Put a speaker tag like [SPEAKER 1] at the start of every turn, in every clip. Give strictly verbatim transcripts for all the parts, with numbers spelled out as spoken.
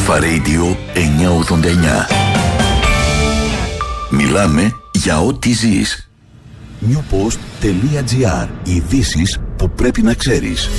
[SPEAKER 1] Αλφα Radio εννιακόσια ογδόντα εννιά. Μιλάμε για ό,τι ζεις. newpost.gr. Ειδήσεις που πρέπει να ξέρεις.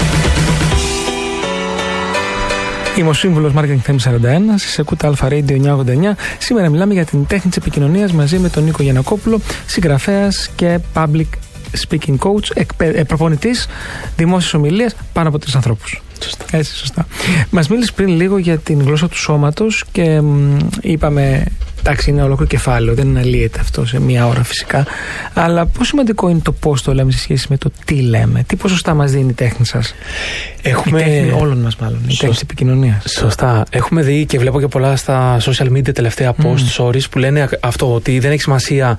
[SPEAKER 2] Είμαι ο σύμβουλος Marketing Θέμης σαράντα ένα, σας ακούτε Αλφα Radio εννιακόσια ογδόντα εννιά. Σήμερα μιλάμε για την τέχνη της επικοινωνίας μαζί με τον Νίκο Γιαννακόπουλο, συγγραφέας και public speaking coach, εκπαιδευτής, προπονητής δημόσιας ομιλίας πάνω από τρεις ανθρώπους. Σωστά. Έτσι, σωστά. Μας μίλησε πριν λίγο για την γλώσσα του σώματος και μ, είπαμε, εντάξει, είναι ολόκληρο κεφάλαιο, δεν αναλύεται αυτό σε μία ώρα φυσικά. Αλλά πόσο σημαντικό είναι το πώς το λέμε σε σχέση με το τι λέμε, τι ποσοστά μας δίνει η τέχνη σας?
[SPEAKER 3] Έχουμε...
[SPEAKER 2] Η τέχνη όλων μας, μάλλον. Η τέχνη της επικοινωνίας.
[SPEAKER 3] Σωστά. Έχουμε δει και βλέπω και πολλά στα social media τελευταία post, mm. stories που λένε αυτό, ότι δεν έχει σημασία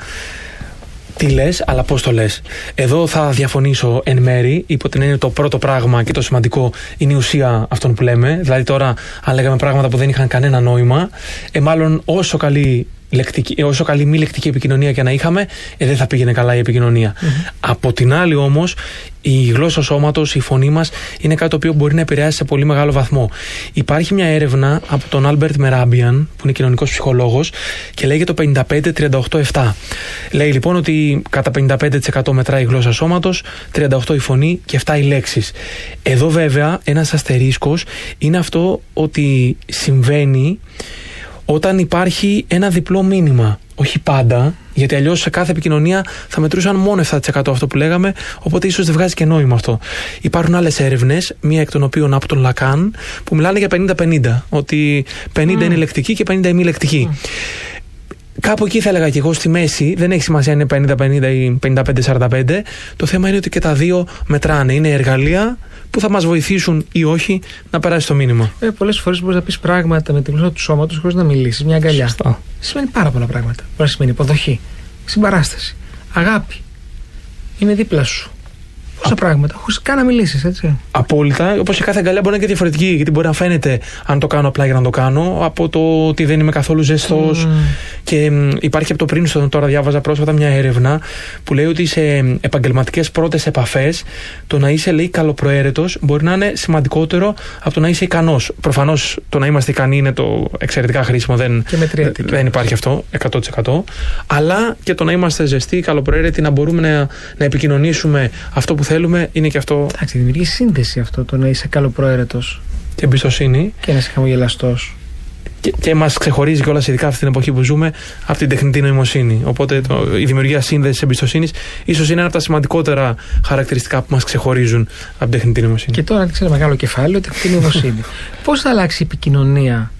[SPEAKER 3] τι λες, αλλά πώς το λες. Εδώ θα διαφωνήσω εν μέρη, υπό την έννοια το πρώτο πράγμα και το σημαντικό είναι η ουσία αυτών που λέμε. Δηλαδή, τώρα, αν λέγαμε πράγματα που δεν είχαν κανένα νόημα, ε, μάλλον όσο καλή, λεκτική, όσο καλή μη λεκτική επικοινωνία και να είχαμε, ε, δεν θα πήγαινε καλά η επικοινωνία. Mm-hmm. Από την άλλη, όμως, η γλώσσα σώματος, η φωνή μας είναι κάτι το οποίο μπορεί να επηρεάσει σε πολύ μεγάλο βαθμό. Υπάρχει μια έρευνα από τον Άλμπερτ Μεράμπιαν, που είναι κοινωνικός ψυχολόγος, και λέγεται το πενήντα πέντε τριάντα οκτώ επτά. Λέει λοιπόν ότι κατά πενήντα πέντε τοις εκατό μετράει η γλώσσα σώματος, τριάντα οκτώ η φωνή και επτά οι λέξεις. Εδώ βέβαια ένας αστερίσκος είναι αυτό ότι συμβαίνει όταν υπάρχει ένα διπλό μήνυμα. Όχι πάντα, γιατί αλλιώς σε κάθε επικοινωνία θα μετρούσαν μόνο επτά τοις εκατό αυτό που λέγαμε, οπότε ίσως δεν βγάζει και νόημα αυτό. Υπάρχουν άλλες έρευνες, μία εκ των οποίων από τον Λακάν, που μιλάνε για πενήντα πενήντα, ότι πενήντα mm. είναι λεκτική και πενήντα η μη λεκτική. Mm. Κάπου εκεί θα έλεγα και εγώ στη μέση, δεν έχει σημασία αν είναι πενήντα πενήντα ή πενήντα πέντε σαράντα πέντε. Το θέμα είναι ότι και τα δύο μετράνε. Είναι εργαλεία που θα μας βοηθήσουν ή όχι να περάσει το μήνυμα. Ε,
[SPEAKER 2] πολλές φορές μπορείς να πεις πράγματα με τη γλώσσα του σώματος χωρίς να μιλήσεις. Μια αγκαλιά.
[SPEAKER 3] Σωστά.
[SPEAKER 2] Σημαίνει πάρα πολλά πράγματα. Μπορεί να σημαίνει υποδοχή, συμπαράσταση, αγάπη. Είναι δίπλα σου. Πόσα πράγματα, χωρίς καν να μιλήσεις, έτσι.
[SPEAKER 3] Απόλυτα. Όπως και κάθε αγκαλιά μπορεί να είναι και διαφορετική, γιατί μπορεί να φαίνεται αν το κάνω απλά για να το κάνω, από το ότι δεν είμαι καθόλου ζεστός. Mm. Και μ, υπάρχει από το πριν, στο, τώρα διάβαζα πρόσφατα μια έρευνα που λέει ότι σε επαγγελματικές πρώτες επαφές το να είσαι, λέει, καλοπροαίρετος μπορεί να είναι σημαντικότερο από το να είσαι ικανός. Προφανώς το να είμαστε ικανοί είναι το εξαιρετικά χρήσιμο, δεν, δεν υπάρχει αυτό εκατό τοις εκατό. Αλλά και το να είμαστε ζεστοί, καλοπροαίρετοι, να μπορούμε να, να επικοινωνήσουμε αυτό που θέλουμε, είναι και αυτό.
[SPEAKER 2] Εντάξει, δημιουργεί σύνδεση αυτό, το να είσαι καλοπροαίρετος.
[SPEAKER 3] Και εμπιστοσύνη.
[SPEAKER 2] Και να είσαι χαμογελαστός.
[SPEAKER 3] Και, και μας ξεχωρίζει κιόλας, ειδικά αυτή την εποχή που ζούμε, από την τεχνητή νοημοσύνη. Οπότε το, η δημιουργία σύνδεσης εμπιστοσύνης ίσως είναι ένα από τα σημαντικότερα χαρακτηριστικά που μας ξεχωρίζουν από την τεχνητή νοημοσύνη.
[SPEAKER 2] Και τώρα ανοίξε ένα μεγάλο κεφάλαιο, τεχνητή νοημοσύνη. Πώς θα αλλάξει η επικοινωνία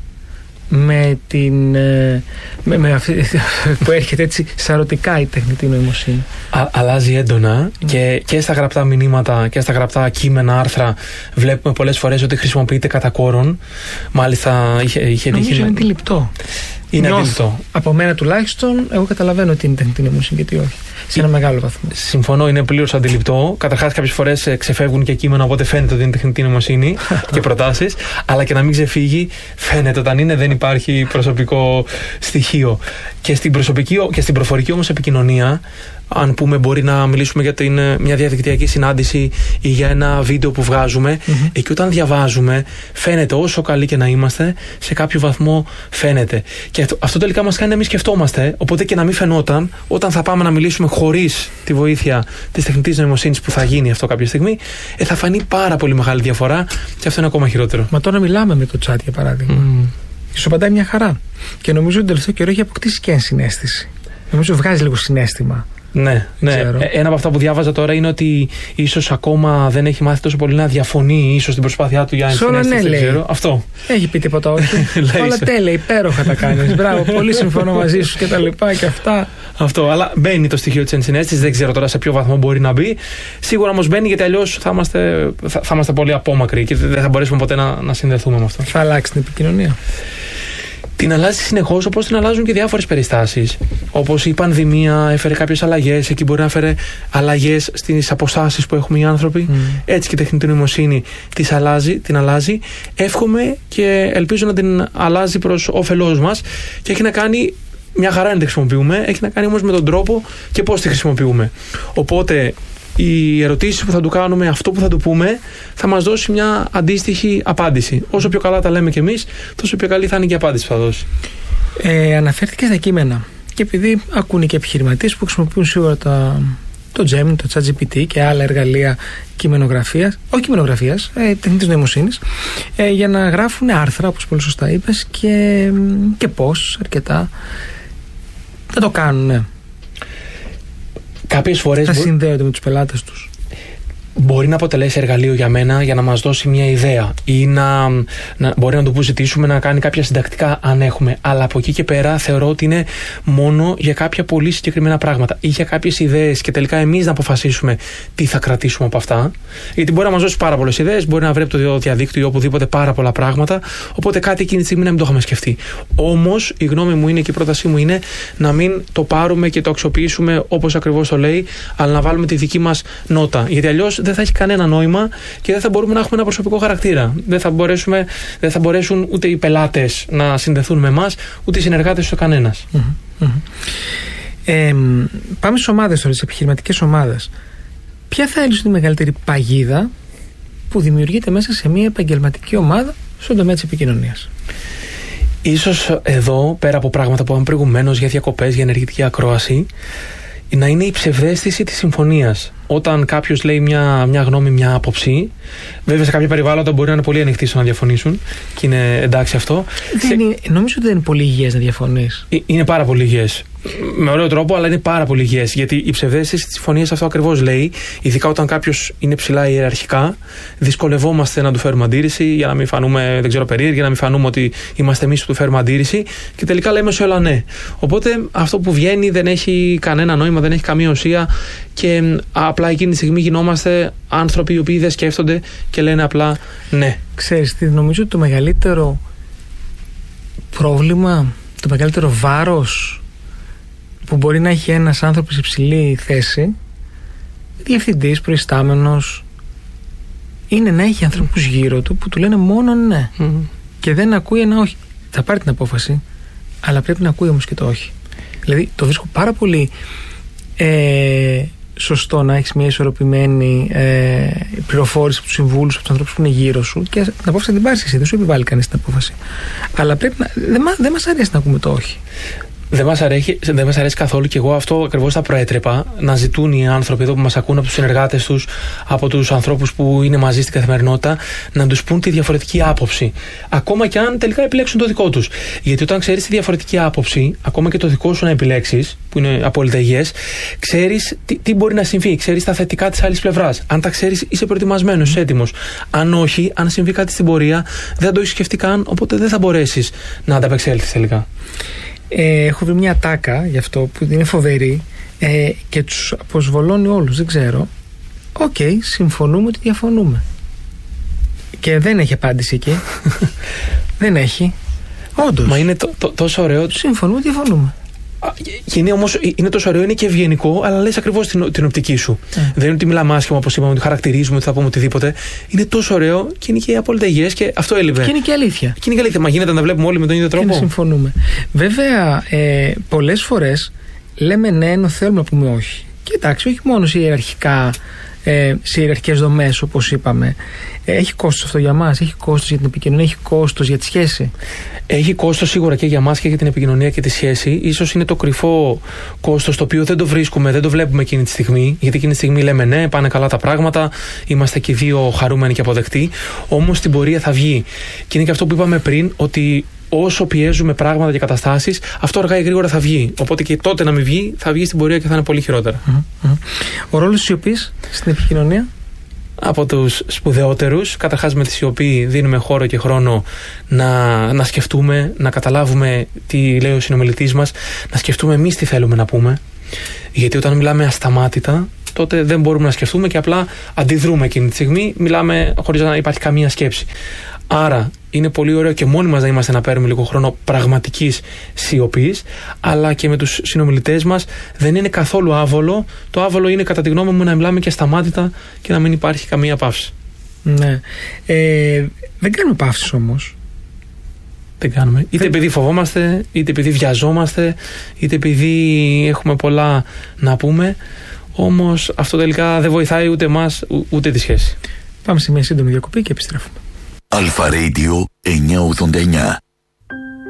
[SPEAKER 2] με την. Με, με αυτή, που έρχεται έτσι σαρωτικά η τεχνητή νοημοσύνη?
[SPEAKER 3] Α, αλλάζει έντονα mm. και, και στα γραπτά μηνύματα και στα γραπτά κείμενα, άρθρα, βλέπουμε πολλές φορές ότι χρησιμοποιείται κατά κόρον. Μάλιστα είχε, είχε
[SPEAKER 2] Νομίζω είχε... είναι αντιληπτό.
[SPEAKER 3] Είναι αντιληπτό.
[SPEAKER 2] Από μένα τουλάχιστον, εγώ καταλαβαίνω ότι είναι τεχνητή νοημοσύνη και τι όχι. Σε ένα μεγάλο βαθμό.
[SPEAKER 3] Συμφωνώ, είναι πλήρως αντιληπτό. Καταρχάς, κάποιες φορές ξεφεύγουν και κείμενα, οπότε φαίνεται ότι είναι τεχνητή νοημοσύνη και προτάσεις. Αλλά και να μην ξεφύγει, φαίνεται όταν είναι, δεν υπάρχει προσωπικό στοιχείο. Και στην, προσωπική, και στην προφορική όμως επικοινωνία, αν πούμε, μπορεί να μιλήσουμε για την, μια διαδικτυακή συνάντηση ή για ένα βίντεο που βγάζουμε, mm-hmm. εκεί όταν διαβάζουμε φαίνεται, όσο καλοί και να είμαστε, σε κάποιο βαθμό φαίνεται. Και αυτό, αυτό τελικά μας κάνει να μην σκεφτόμαστε, οπότε και να μην φαινόταν, όταν θα πάμε να μιλήσουμε χωρίς τη βοήθεια της τεχνητής νοημοσύνης που θα γίνει αυτό κάποια στιγμή, ε, θα φανεί πάρα πολύ μεγάλη διαφορά και αυτό είναι ακόμα χειρότερο.
[SPEAKER 2] Μα τώρα μιλάμε με το chat, για παράδειγμα. Mm. Και σου απαντάει μια χαρά. Και νομίζω ότι τον τελευταίο καιρό έχει αποκτήσει και ενσυναίσθηση. Νομίζω βγάζει λίγο συναίσθημα.
[SPEAKER 3] Ναι, ναι. Ένα από αυτά που διάβαζα τώρα είναι ότι ίσως ακόμα δεν έχει μάθει τόσο πολύ να διαφωνεί, ίσως την προσπάθειά του για ενσυναίσθηση.
[SPEAKER 2] Ναι,
[SPEAKER 3] δεν
[SPEAKER 2] λέει.
[SPEAKER 3] ξέρω. Αυτό.
[SPEAKER 2] Έχει πει τίποτα, όχι. Όλα τέλεια, υπέροχα τα κάνεις. Μπράβο, πολύ συμφωνώ μαζί σου και τα λοιπά και αυτά.
[SPEAKER 3] Αυτό, αλλά μπαίνει το στοιχείο της ενσυναίσθησης, δεν ξέρω τώρα σε ποιο βαθμό μπορεί να μπει. Σίγουρα όμως μπαίνει, γιατί αλλιώς θα είμαστε, θα, θα είμαστε πολύ απόμακροι και δεν θα μπορέσουμε ποτέ να, να συνδεθούμε με αυτό.
[SPEAKER 2] Θα αλλάξει την επικοινωνία.
[SPEAKER 3] Την αλλάζει συνεχώς, όπως την αλλάζουν και διάφορες περιστάσεις. Όπως η πανδημία έφερε κάποιες αλλαγές, εκεί μπορεί να φέρει αλλαγές στις αποστάσεις που έχουμε οι άνθρωποι. Mm. Έτσι και η τεχνητή νοημοσύνη τις αλλάζει, την αλλάζει. Εύχομαι και ελπίζω να την αλλάζει προς όφελός μας, και έχει να κάνει. Μια χαρά να τη χρησιμοποιούμε, έχει να κάνει όμως με τον τρόπο και πώς τη χρησιμοποιούμε. Οπότε οι ερωτήσεις που θα του κάνουμε, αυτό που θα του πούμε, θα μας δώσει μια αντίστοιχη απάντηση. Όσο πιο καλά τα λέμε κι εμείς, τόσο πιο καλή θα είναι και η απάντηση που θα δώσει.
[SPEAKER 2] Ε, αναφέρθηκε στα κείμενα. Και επειδή ακούνε και επιχειρηματίες που χρησιμοποιούν σίγουρα τα, το Gemini, το ChatGPT και άλλα εργαλεία κειμενογραφίας, όχι κειμενογραφίας, ε, τεχνητής νοημοσύνης, ε, για να γράφουν άρθρα, όπως πολύ σωστά είπες, και, και πώς αρκετά. Δεν το κάνουν.
[SPEAKER 3] Κάποιες φορές
[SPEAKER 2] θα
[SPEAKER 3] μπο...
[SPEAKER 2] συνδέονται με τους πελάτες τους.
[SPEAKER 3] Μπορεί να αποτελέσει εργαλείο για μένα για να μας δώσει μια ιδέα ή να, να μπορεί να του που ζητήσουμε να κάνει κάποια συντακτικά αν έχουμε. Αλλά από εκεί και πέρα θεωρώ ότι είναι μόνο για κάποια πολύ συγκεκριμένα πράγματα ή για κάποιες ιδέες και τελικά εμείς να αποφασίσουμε τι θα κρατήσουμε από αυτά. Γιατί μπορεί να μας δώσει πάρα πολλές ιδέες, μπορεί να βρει από το διαδίκτυο ή οπουδήποτε πάρα πολλά πράγματα. Οπότε κάτι εκείνη τη στιγμή να μην το είχαμε σκεφτεί. Όμως η γνώμη μου είναι και η πρότασή μου είναι να μην το πάρουμε και το αξιοποιήσουμε όπως ακριβώς το λέει, αλλά να βάλουμε τη δική μας νότα. Γιατί αλλιώς δεν θα έχει κανένα νόημα και δεν θα μπορούμε να έχουμε ένα προσωπικό χαρακτήρα. Δεν θα, μπορέσουμε, δεν θα μπορέσουν ούτε οι πελάτες να συνδεθούν με εμάς, ούτε οι συνεργάτες ούτε κανένας.
[SPEAKER 2] Mm-hmm. Mm-hmm. Ε, πάμε στις ομάδες τώρα, στις επιχειρηματικές ομάδες. Ποια θα είναι η μεγαλύτερη παγίδα που δημιουργείται μέσα σε μια επαγγελματική ομάδα στον τομέα της επικοινωνίας?
[SPEAKER 3] Ίσως εδώ, πέρα από πράγματα που είπαμε προηγουμένως για διακοπές, για ενεργητική ακρόαση, να είναι η ψευδαίσθηση της συμφωνίας. Όταν κάποιος λέει μια, μια γνώμη, μια άποψη, βέβαια σε κάποια περιβάλλοντα μπορεί να είναι πολύ ανοιχτοί στο να διαφωνήσουν και είναι εντάξει αυτό.
[SPEAKER 2] Δεν είναι, νομίζω ότι δεν είναι πολύ υγιές να διαφωνείς.
[SPEAKER 3] Είναι πάρα πολύ υγιές. Με ωραίο τρόπο, αλλά είναι πάρα πολύ υγιές. Γιατί η ψευδαίσθηση της συμφωνίας αυτό ακριβώς λέει, ειδικά όταν κάποιος είναι ψηλά ιεραρχικά, δυσκολευόμαστε να του φέρουμε αντίρρηση για να μην φανούμε, δεν ξέρω, περίεργοι, για να μην φανούμε ότι είμαστε εμείς που του φέρουμε αντίρρηση και τελικά λέμε σε όλα ναι. Οπότε αυτό που βγαίνει δεν έχει κανένα νόημα, δεν έχει καμία ουσία και απλά εκείνη τη στιγμή γινόμαστε άνθρωποι οι οποίοι δεν σκέφτονται και λένε απλά ναι.
[SPEAKER 2] Ξέρεις τι, νομίζω ότι το μεγαλύτερο πρόβλημα, το μεγαλύτερο βάρος που μπορεί να έχει ένας άνθρωπος σε υψηλή θέση, διευθυντής, προϊστάμενος, είναι να έχει ανθρώπους γύρω του που του λένε μόνο ναι. Mm-hmm. Και δεν ακούει ένα όχι. Θα πάρει την απόφαση, αλλά πρέπει να ακούει όμως και το όχι. Δηλαδή το βρίσκω πάρα πολύ ε, σωστό να έχεις μια ισορροπημένη ε, πληροφόρηση από τους συμβούλους, από τους ανθρώπους που είναι γύρω σου και την απόφαση να την πάρεις εσύ. Δεν σου επιβάλλει κανείς την απόφαση. Αλλά πρέπει να, δεν, δεν μας αρέσει να ακούμε το όχι.
[SPEAKER 3] Δεν μας αρέσει, δεν μας αρέσει καθόλου και εγώ αυτό ακριβώς θα προέτρεπα να ζητούν οι άνθρωποι εδώ που μας ακούν από τους συνεργάτες τους, από τους ανθρώπους που είναι μαζί στην καθημερινότητα, να τους πούν τη διαφορετική άποψη. Ακόμα και αν τελικά επιλέξουν το δικό τους. Γιατί όταν ξέρεις τη διαφορετική άποψη, ακόμα και το δικό σου να επιλέξεις, που είναι απόλυτα υγιές, ξέρεις τι, τι μπορεί να συμβεί, ξέρεις τα θετικά της άλλης πλευράς. Αν τα ξέρεις, είσαι προετοιμασμένος, είσαι έτοιμος. Αν όχι, αν συμβεί κάτι στην πορεία, δεν το έχεις σκεφτεί καν, οπότε δεν θα μπορέσεις να ανταπεξέλθεις τελικά.
[SPEAKER 2] Ε, έχω βρει μια τάκα γι' αυτό που είναι φοβερή ε, και τους αποσβολώνει όλους, δεν ξέρω. Οκ, okay, συμφωνούμε ότι διαφωνούμε. Και δεν έχει απάντηση εκεί. Δεν έχει. Όντως.
[SPEAKER 3] Μα είναι το, το, τόσο ωραίο.
[SPEAKER 2] Συμφωνούμε ότι διαφωνούμε.
[SPEAKER 3] Και είναι όμως, είναι τόσο ωραίο, είναι και ευγενικό, αλλά λες ακριβώς την, την οπτική σου. Mm. Δεν είναι ότι μιλάμε άσχημα, όπως είπαμε, ότι χαρακτηρίζουμε, ότι θα πούμε οτιδήποτε. Είναι τόσο ωραίο και είναι και απόλυτα υγιές και αυτό έλειπε.
[SPEAKER 2] Και είναι και αλήθεια.
[SPEAKER 3] Και είναι και αλήθεια. Μα γίνεται να τα βλέπουμε όλοι με τον ίδιο τρόπο.
[SPEAKER 2] Και να συμφωνούμε. Βέβαια, ε, πολλές φορές λέμε ναι, ενώ θέλουμε να πούμε όχι. Και εντάξει, όχι μόνο σε ιεραρχικά. Ε, σε ιεραρχικές δομές, όπως είπαμε. Ε, έχει κόστος αυτό για μας, έχει κόστος για την επικοινωνία, έχει κόστος για τη σχέση.
[SPEAKER 3] Έχει κόστος σίγουρα και για μας και για την επικοινωνία και τη σχέση. Ίσως είναι το κρυφό κόστος το οποίο δεν το βρίσκουμε, δεν το βλέπουμε εκείνη τη στιγμή. Γιατί εκείνη τη στιγμή λέμε ναι, πάνε καλά τα πράγματα, είμαστε και οι δύο χαρούμενοι και αποδεκτοί. Όμως στην πορεία θα βγει. Και είναι και αυτό που είπαμε πριν, ότι όσο πιέζουμε πράγματα και καταστάσεις, αυτό αργά ή γρήγορα θα βγει. Οπότε και τότε να μην βγει, θα βγει στην πορεία και θα είναι πολύ χειρότερα.
[SPEAKER 2] Mm-hmm. Ο ρόλος της σιωπής στην επικοινωνία?
[SPEAKER 3] Από τους σπουδαιότερους. Καταρχάς, με τη σιωπή δίνουμε χώρο και χρόνο να, να σκεφτούμε, να καταλάβουμε τι λέει ο συνομιλητής μας, να σκεφτούμε εμείς τι θέλουμε να πούμε. Γιατί όταν μιλάμε ασταμάτητα, τότε δεν μπορούμε να σκεφτούμε και απλά αντιδρούμε εκείνη τη στιγμή, μιλάμε χωρίς να υπάρχει καμία σκέψη. Άρα είναι πολύ ωραίο και μόνοι μας να είμαστε να παίρνουμε λίγο χρόνο πραγματικής σιωπής, αλλά και με τους συνομιλητές μας δεν είναι καθόλου άβολο. Το άβολο είναι, κατά τη γνώμη μου, να μιλάμε και ασταμάτητα και να μην υπάρχει καμία παύση.
[SPEAKER 2] Ναι. Ε, δεν κάνουμε παύσεις όμως.
[SPEAKER 3] Δεν κάνουμε. Είτε δεν... επειδή φοβόμαστε, είτε επειδή βιαζόμαστε, είτε επειδή έχουμε πολλά να πούμε. Όμως αυτό τελικά δεν βοηθάει ούτε εμάς ούτε τη σχέση.
[SPEAKER 2] Πάμε σε μια σύντομη διακοπή και επιστρέφουμε.
[SPEAKER 1] Αλφα Radio εννιακόσια ογδόντα εννιά.